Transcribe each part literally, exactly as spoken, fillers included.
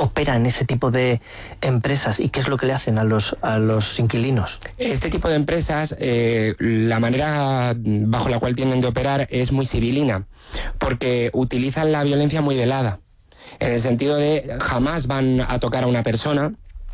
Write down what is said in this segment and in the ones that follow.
operan ese tipo de empresas y qué es lo que le hacen a los, a los inquilinos? Este tipo de empresas, eh, la manera bajo la cual tienden de operar es muy civilina, porque utilizan la violencia muy velada, en el sentido de jamás van a tocar a una persona,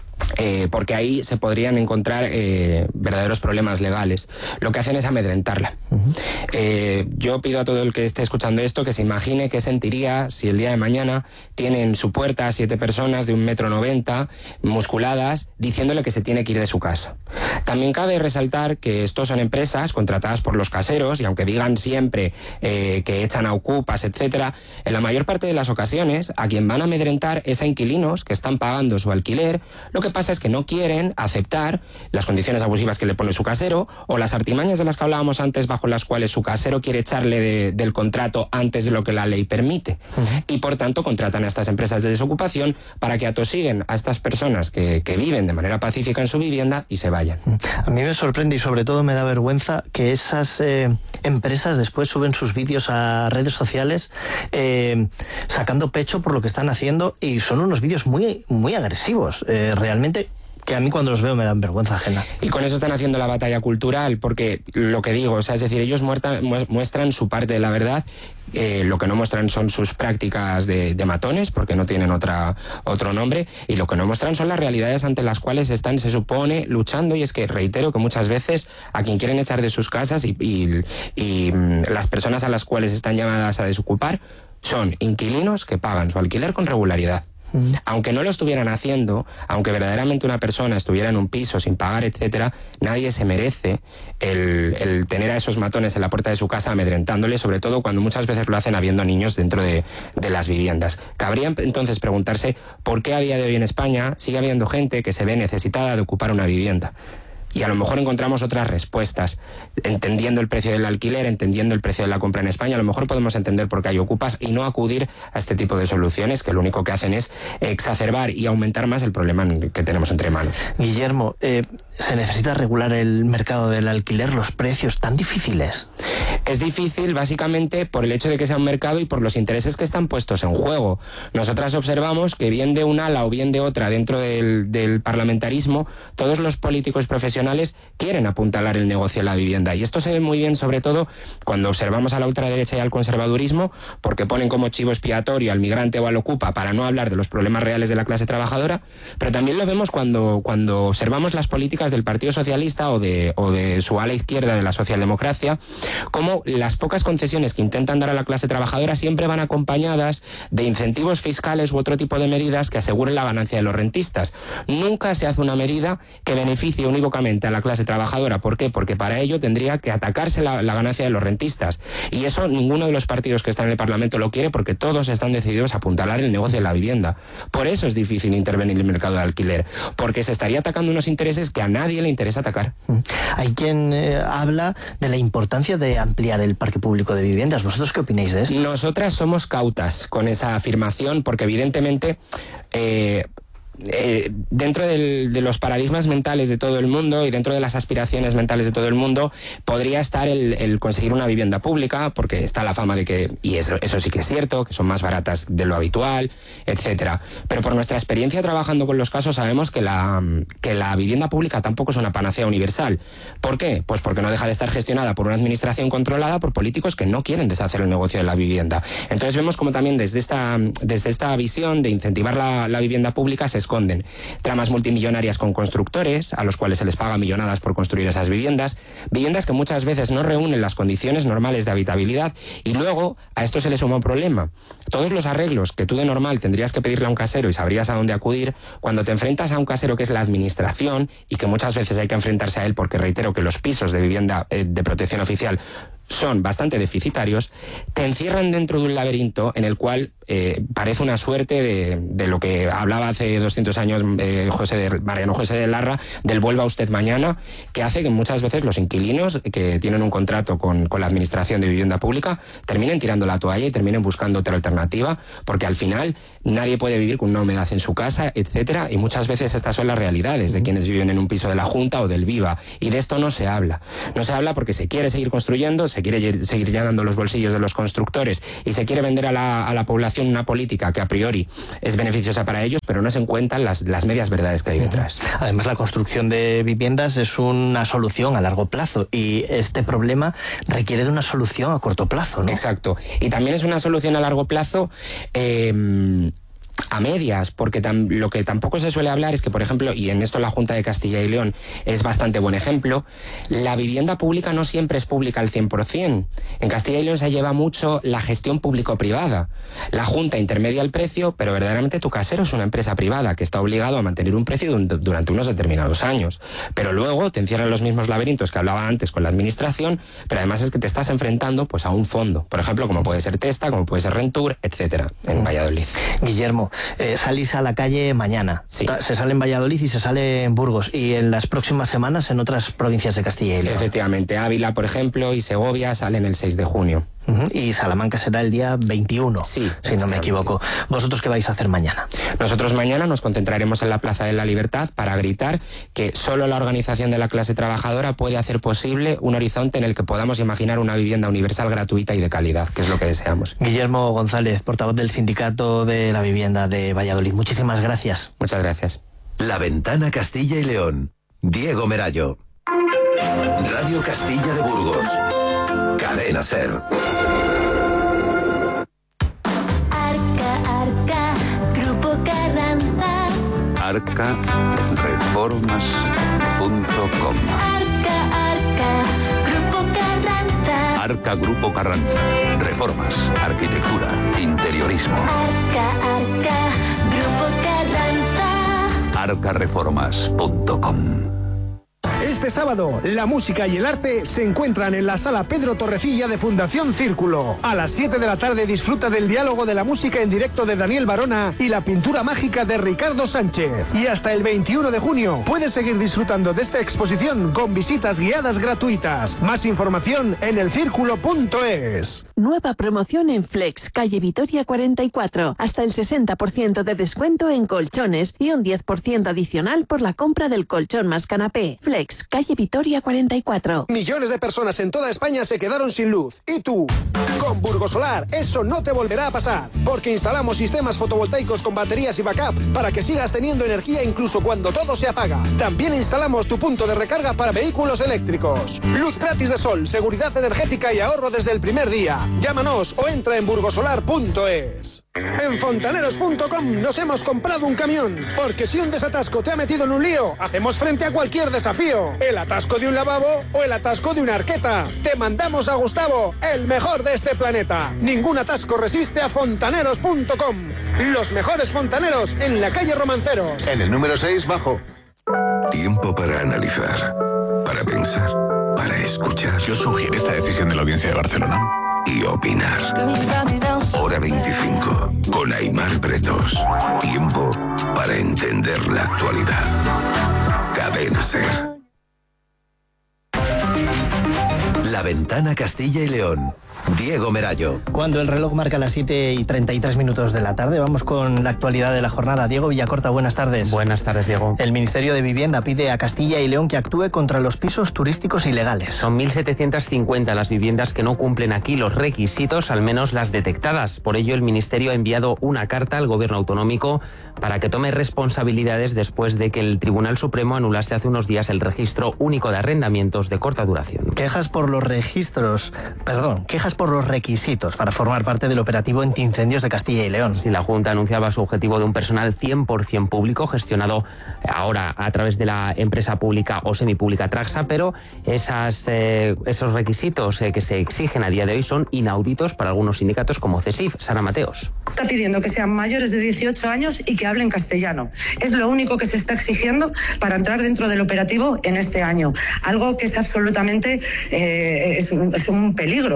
Eh, porque ahí se podrían encontrar eh, verdaderos problemas legales. Lo que hacen es amedrentarla. Uh-huh. eh, yo pido a todo el que esté escuchando esto que se imagine qué sentiría si el día de mañana tiene en su puerta siete personas de un metro noventa, musculadas, diciéndole que se tiene que ir de su casa. También cabe resaltar que estos son empresas contratadas por los caseros, y aunque digan siempre eh, que echan a ocupas, etcétera, en la mayor parte de las ocasiones a quien van a amedrentar es a inquilinos que están pagando su alquiler. Lo que pasa es que no quieren aceptar las condiciones abusivas que le pone su casero, o las artimañas de las que hablábamos antes, bajo las cuales su casero quiere echarle de, del contrato antes de lo que la ley permite. Uh-huh. Y por tanto contratan a estas empresas de desocupación para que atosiguen a estas personas que, que viven de manera pacífica en su vivienda y se vayan. A mí me sorprende y sobre todo me da vergüenza que esas eh, empresas después suben sus vídeos a redes sociales eh, sacando pecho por lo que están haciendo, y son unos vídeos muy, muy agresivos. Eh, realmente que a mí cuando los veo me dan vergüenza ajena. Y con eso están haciendo la batalla cultural, porque lo que digo, o sea, es decir, ellos muestran, muestran su parte de la verdad. Eh, lo que no muestran son sus prácticas de, de matones, porque no tienen otra, otro nombre, y lo que no muestran son las realidades ante las cuales están, se supone, luchando. Y es que reitero que muchas veces a quien quieren echar de sus casas y, y, y las personas a las cuales están llamadas a desocupar son inquilinos que pagan su alquiler con regularidad. Aunque no lo estuvieran haciendo, aunque verdaderamente una persona estuviera en un piso sin pagar, etcétera, nadie se merece el, el tener a esos matones en la puerta de su casa amedrentándole, sobre todo cuando muchas veces lo hacen habiendo niños dentro de, de las viviendas. Cabría entonces preguntarse por qué a día de hoy en España sigue habiendo gente que se ve necesitada de ocupar una vivienda. Y a lo mejor encontramos otras respuestas. Entendiendo el precio del alquiler, entendiendo el precio de la compra en España, a lo mejor podemos entender por qué hay ocupas y no acudir a este tipo de soluciones que lo único que hacen es exacerbar y aumentar más el problema que tenemos entre manos. Guillermo, eh, ¿se necesita regular el mercado del alquiler, los precios tan difíciles? Es difícil básicamente por el hecho de que sea un mercado y por los intereses que están puestos en juego. Nosotras observamos que bien de un ala o bien de otra dentro del, del parlamentarismo, todos los políticos profesionales quieren apuntalar el negocio de la vivienda, y esto se ve muy bien sobre todo cuando observamos a la ultraderecha y al conservadurismo, porque ponen como chivo expiatorio al migrante o al ocupa para no hablar de los problemas reales de la clase trabajadora. Pero también lo vemos cuando, cuando observamos las políticas del Partido Socialista o de, o de su ala izquierda de la socialdemocracia, como las pocas concesiones que intentan dar a la clase trabajadora siempre van acompañadas de incentivos fiscales u otro tipo de medidas que aseguren la ganancia de los rentistas. Nunca se hace una medida que beneficie unívocamente a la clase trabajadora. ¿Por qué? Porque para ello tendría que atacarse la, la ganancia de los rentistas, y eso ninguno de los partidos que están en el Parlamento lo quiere, porque todos están decididos a apuntalar el negocio de la vivienda. Por eso es difícil intervenir en el mercado de alquiler, porque se estaría atacando unos intereses que a nadie le interesa atacar. Hay quien eh, habla de la importancia de ampliar el parque público de viviendas. ¿Vosotros qué opináis de esto? Nosotras somos cautas con esa afirmación, porque evidentemente eh, Eh, dentro del, de los paradigmas mentales de todo el mundo y dentro de las aspiraciones mentales de todo el mundo podría estar el, el conseguir una vivienda pública, porque está la fama de que, y eso, eso sí que es cierto, que son más baratas de lo habitual, etcétera. Pero por nuestra experiencia trabajando con los casos sabemos que la, que la vivienda pública tampoco es una panacea universal. ¿Por qué? Pues porque no deja de estar gestionada por una administración controlada por políticos que no quieren deshacer el negocio de la vivienda. Entonces vemos como también desde esta, desde esta visión de incentivar la, la vivienda pública se esconden tramas multimillonarias con constructores, a los cuales se les paga millonadas por construir esas viviendas, viviendas que muchas veces no reúnen las condiciones normales de habitabilidad, y luego a esto se le suma un problema. Todos los arreglos que tú de normal tendrías que pedirle a un casero y sabrías a dónde acudir, cuando te enfrentas a un casero que es la administración, y que muchas veces hay que enfrentarse a él porque reitero que los pisos de vivienda eh, de protección oficial son bastante deficitarios, te encierran dentro de un laberinto en el cual eh, parece una suerte de, de lo que hablaba hace doscientos años eh, José de, Mariano José de Larra, del vuelva usted mañana, que hace que muchas veces los inquilinos que tienen un contrato con, con la administración de vivienda pública terminen tirando la toalla y terminen buscando otra alternativa, porque al final nadie puede vivir con una humedad en su casa, etcétera, y muchas veces estas son las realidades de quienes viven en un piso de la Junta o del Viva, y de esto no se habla. No se habla porque se quiere seguir construyendo, se se quiere seguir llenando los bolsillos de los constructores y se quiere vender a la, a la población una política que a priori es beneficiosa para ellos, pero no se encuentran las, las medias verdades que hay detrás. Además, la construcción de viviendas es una solución a largo plazo y este problema requiere de una solución a corto plazo, ¿no? Exacto. Y también es una solución a largo plazo eh, a medias, porque tam, lo que tampoco se suele hablar es que, por ejemplo, y en esto la Junta de Castilla y León es bastante buen ejemplo, la vivienda pública no siempre es pública al cien por cien. En Castilla y León se lleva mucho la gestión público-privada. La Junta intermedia el precio, pero verdaderamente tu casero es una empresa privada que está obligado a mantener un precio durante unos determinados años. Pero luego te encierran los mismos laberintos que hablaba antes con la administración, pero además es que te estás enfrentando pues a un fondo, por ejemplo, como puede ser Testa, como puede ser Rentur, etcétera, en Valladolid. Guillermo, Eh, salís a la calle mañana. Sí. Se sale en Valladolid y se sale en Burgos y en las próximas semanas en otras provincias de Castilla y León. Efectivamente, Ávila, por ejemplo, y Segovia salen el seis de junio. Uh-huh. Y Salamanca será el día veintiuno, sí, si no me equivoco. ¿Vosotros qué vais a hacer mañana? Nosotros mañana nos concentraremos en la Plaza de la Libertad para gritar que solo la organización de la clase trabajadora puede hacer posible un horizonte en el que podamos imaginar una vivienda universal, gratuita y de calidad, que es lo que deseamos. Guillermo González, portavoz del Sindicato de la Vivienda de Valladolid. Muchísimas gracias. Muchas gracias. La Ventana Castilla y León. Diego Merallo. Radio Castilla de Burgos. Cadena Ser. Arca, Arca, Grupo Carranza. arca reformas punto com. Arca, Arca, Grupo Carranza. Arca Grupo Carranza. Reformas, arquitectura, interiorismo. Arca, Arca, Grupo Carranza. arca reformas punto com. Este sábado, la música y el arte se encuentran en la Sala Pedro Torrecilla de Fundación Círculo. A las siete de la tarde disfruta del diálogo de la música en directo de Daniel Barona y la pintura mágica de Ricardo Sánchez. Y hasta el veintiuno de junio puedes seguir disfrutando de esta exposición con visitas guiadas gratuitas. Más información en el círculo punto es. Nueva promoción en Flex, calle Vitoria cuarenta y cuatro. Hasta el sesenta por ciento de descuento en colchones y un diez por ciento adicional por la compra del colchón más canapé. Flex, calle Vitoria cuarenta y cuatro. Millones de personas en toda España se quedaron sin luz. ¿Y tú? Con Burgosolar eso no te volverá a pasar, porque instalamos sistemas fotovoltaicos con baterías y backup para que sigas teniendo energía incluso cuando todo se apaga. También instalamos tu punto de recarga para vehículos eléctricos. Luz gratis de sol, seguridad energética y ahorro desde el primer día. Llámanos o entra en burgosolar punto es. En fontaneros punto com nos hemos comprado un camión, porque si un desatasco te ha metido en un lío, hacemos frente a cualquier desafío. El atasco de un lavabo o el atasco de una arqueta. Te mandamos a Gustavo, el mejor de este planeta. Ningún atasco resiste a fontaneros punto com. Los mejores fontaneros en la calle Romanceros. En el número seis, bajo. Tiempo para analizar, para pensar, para escuchar. Yo sugiero esta decisión de la Audiencia de Barcelona. Y opinar. Hora veinticinco, con Aimar Pretos. Tiempo para entender la actualidad. Cadena Ser. La Ventana Castilla y León. Diego Merallo. Cuando el reloj marca las siete y treinta y tres minutos de la tarde, vamos con la actualidad de la jornada. Diego Villacorta, buenas tardes. Buenas tardes, Diego. El Ministerio de Vivienda pide a Castilla y León que actúe contra los pisos turísticos ilegales. Son mil setecientas cincuenta las viviendas que no cumplen aquí los requisitos, al menos las detectadas. Por ello, el Ministerio ha enviado una carta al Gobierno autonómico para que tome responsabilidades después de que el Tribunal Supremo anulase hace unos días el registro único de arrendamientos de corta duración. Quejas por los registros, perdón, quejas por los requisitos para formar parte del operativo antiincendios de Castilla y León. Sí, la Junta anunciaba su objetivo de un personal cien por ciento público, gestionado ahora a través de la empresa pública o semipública Traxa, pero esas, eh, esos requisitos eh, que se exigen a día de hoy son inauditos para algunos sindicatos como CESIF. Sara Mateos. Está pidiendo que sean mayores de dieciocho años y que hablen castellano. Es lo único que se está exigiendo para entrar dentro del operativo en este año. Algo que es absolutamente eh, es, un, es un peligro, tanto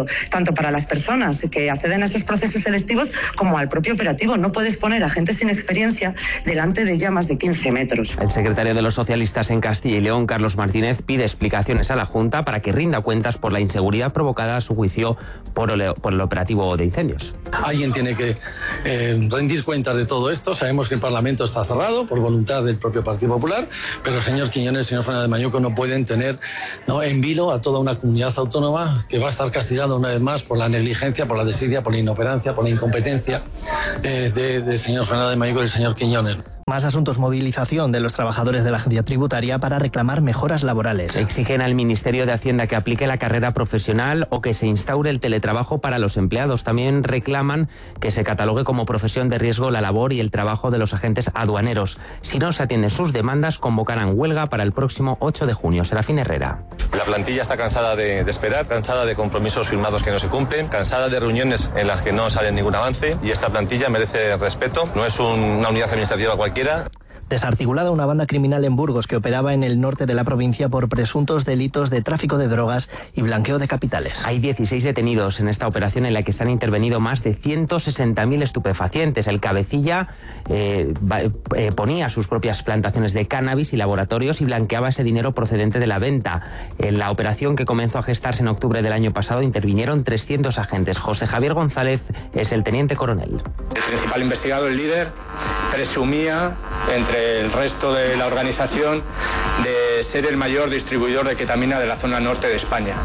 tanto para las personas que acceden a esos procesos selectivos como al propio operativo. No puedes poner a gente sin experiencia delante de ya más de quince metros. El secretario de los socialistas en Castilla y León, Carlos Martínez, pide explicaciones a la Junta para que rinda cuentas por la inseguridad provocada, a su juicio, por el, por el operativo de incendios. Alguien tiene que eh, rendir cuentas de todo esto. Sabemos que el Parlamento está cerrado por voluntad del propio Partido Popular, pero el señor Quiñones y el señor Fernández Mañuco no pueden tener, ¿no?, en vilo a toda una comunidad autónoma que va a estar castigada una vez más por la negligencia, por la desidia, por la inoperancia, por la incompetencia eh, del de señor Fernández Mañuco y el señor Quiñones. Más asuntos: movilización de los trabajadores de la agencia tributaria para reclamar mejoras laborales. Exigen al Ministerio de Hacienda que aplique la carrera profesional o que se instaure el teletrabajo para los empleados. También reclaman que se catalogue como profesión de riesgo la labor y el trabajo de los agentes aduaneros. Si no se atienden sus demandas, convocarán huelga para el próximo ocho de junio. Serafín Herrera. La plantilla está cansada de, de esperar, cansada de compromisos firmados que no se cumplen, cansada de reuniones en las que no sale ningún avance, y esta plantilla merece respeto. No es un, una unidad administrativa cualquiera. Desarticulada una banda criminal en Burgos que operaba en el norte de la provincia por presuntos delitos de tráfico de drogas y blanqueo de capitales. Hay dieciséis detenidos en esta operación en la que se han intervenido más de ciento sesenta mil estupefacientes. El cabecilla eh, eh, ponía sus propias plantaciones de cannabis y laboratorios y blanqueaba ese dinero procedente de la venta. En la operación, que comenzó a gestarse en octubre del año pasado, intervinieron trescientos agentes. José Javier González es el teniente coronel. El principal investigado, el líder, presumía entre el resto de la organización de ser el mayor distribuidor de ketamina de la zona norte de España.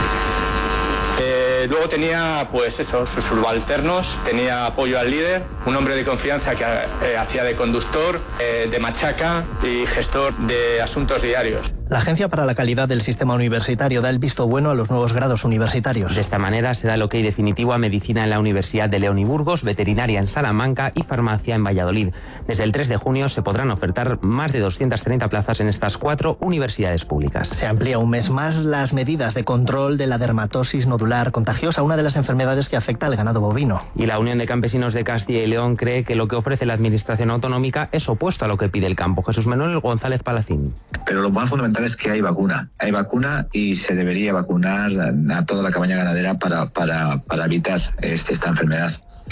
Eh, luego tenía, pues eso, sus subalternos, tenía apoyo al líder, un hombre de confianza que eh, hacía de conductor, eh, de machaca y gestor de asuntos diarios. La Agencia para la Calidad del Sistema Universitario da el visto bueno a los nuevos grados universitarios. De esta manera se da el ok definitivo a Medicina en la Universidad de León y Burgos, Veterinaria en Salamanca y Farmacia en Valladolid. Desde el tres de junio se podrán ofertar más de doscientas treinta plazas en estas cuatro universidades públicas. Se amplía un mes más las medidas de control de la dermatosis nodular contagiosa, una de las enfermedades que afecta al ganado bovino. Y la Unión de Campesinos de Castilla y León cree que lo que ofrece la Administración Autonómica es opuesto a lo que pide el campo. Jesús Manuel González Palacín. Pero lo más fundamental es que hay vacuna. Hay vacuna y se debería vacunar a, a toda la cabaña ganadera para, para, para evitar este, esta enfermedad.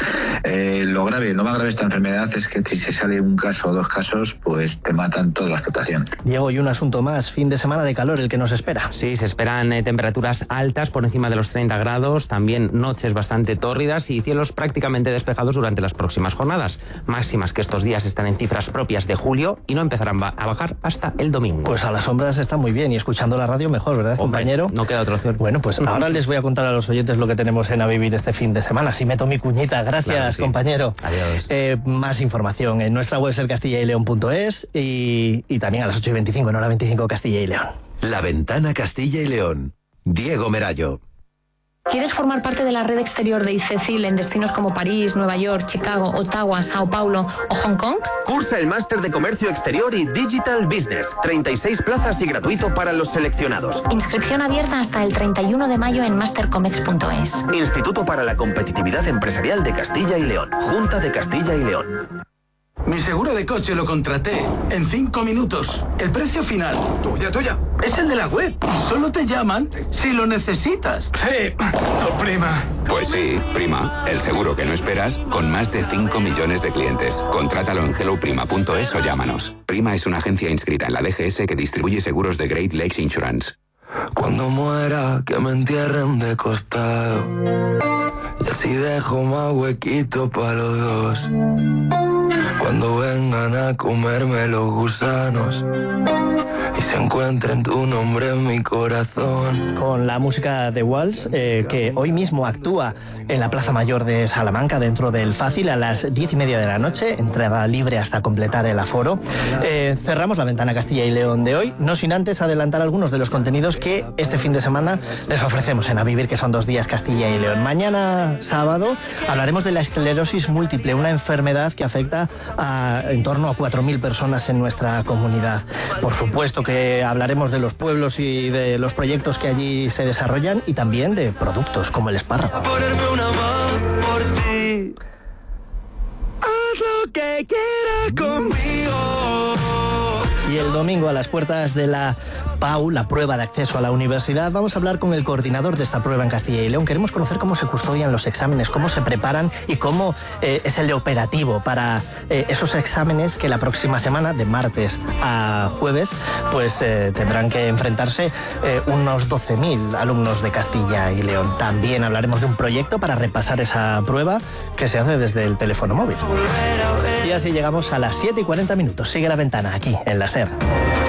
Eh, lo grave, lo más grave de esta enfermedad es que si se sale un caso o dos casos, pues te matan toda la explotación. Diego, y un asunto más, fin de semana de calor el que nos espera. Sí, se esperan eh, temperaturas altas por encima de los treinta grados, también noches bastante tórridas y cielos prácticamente despejados durante las próximas jornadas. Máximas que estos días están en cifras propias de julio y no empezarán a bajar hasta el domingo. Pues a las sombras está muy bien y escuchando la radio mejor, ¿verdad, Hombre, compañero? No queda otra opción. Bueno, pues ahora les voy a contar a los oyentes lo que tenemos en A Vivir este fin de semana. Si meto mi cuñita. Gracias, claro, sí, compañero. Adiós. Eh, más información en nuestra web ser castilla y león punto es y, y también a las ocho y veinticinco, en hora veinticinco, Castilla y León. La Ventana Castilla y León. Diego Merallo. ¿Quieres formar parte de la red exterior de ICECIL en destinos como París, Nueva York, Chicago, Ottawa, Sao Paulo o Hong Kong? Cursa el máster de Comercio Exterior y Digital Business. treinta y seis plazas y gratuito para los seleccionados. Inscripción abierta hasta el treinta y uno de mayo en mastercomex punto es. Instituto para la Competitividad Empresarial de Castilla y León. Junta de Castilla y León. Mi seguro de coche lo contraté en cinco minutos. El precio final, tuya, tuya, es el de la web. Y solo te llaman si lo necesitas. Sí, tu prima. Pues sí, Prima, el seguro que no esperas con más de cinco millones de clientes. Contrátalo en hello prima punto es o llámanos. Prima es una agencia inscrita en la D G S que distribuye seguros de Great Lakes Insurance. Cuando muera, que me entierren de costado. Y así dejo más huequito para los dos. Cuando vengan a comerme los gusanos y se encuentren tu nombre en mi corazón. Con la música de Walls, eh, que hoy mismo actúa en la Plaza Mayor de Salamanca, dentro del Fácil, a las diez y media de la noche, entrada libre hasta completar el aforo. Eh, cerramos la Ventana Castilla y León de hoy, no sin antes adelantar algunos de los contenidos que este fin de semana les ofrecemos en A Vivir, que son dos días Castilla y León. Mañana, sábado, hablaremos de la esclerosis múltiple, una enfermedad que afecta a en torno a cuatro mil personas en nuestra comunidad. Por supuesto que hablaremos de los pueblos y de los proyectos que allí se desarrollan y también de productos como el espárrago. Haz lo que quieras conmigo. Y el domingo, a las puertas de la PAU, la prueba de acceso a la universidad. Vamos a hablar con el coordinador de esta prueba en Castilla y León. Queremos conocer cómo se custodian los exámenes, cómo se preparan y cómo eh, es el operativo para eh, esos exámenes que la próxima semana, de martes a jueves, pues eh, tendrán que enfrentarse eh, unos doce mil alumnos de Castilla y León. También hablaremos de un proyecto para repasar esa prueba que se hace desde el teléfono móvil. Y así llegamos a las siete y cuarenta minutos. Sigue La Ventana aquí en la SER.